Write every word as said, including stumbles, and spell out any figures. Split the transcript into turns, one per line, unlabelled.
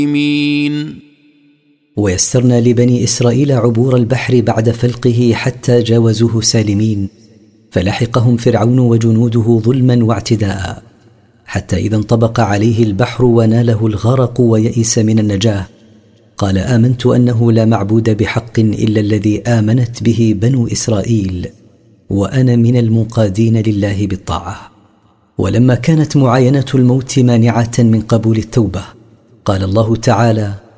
ويسرنا لبني إسرائيل عبور البحر بعد فلقه حتى جاوزوه سالمين، فلحقهم فرعون وجنوده ظلما واعتداء، حتى إذا انطبق عليه البحر وناله الغرق ويئس من النجاة قال آمنت أنه لا معبود بحق إلا الذي آمنت به بنو إسرائيل وأنا من المنقادين لله بالطاعة. ولما كانت معاينة الموت مانعة من قبول التوبة قال الله تعالى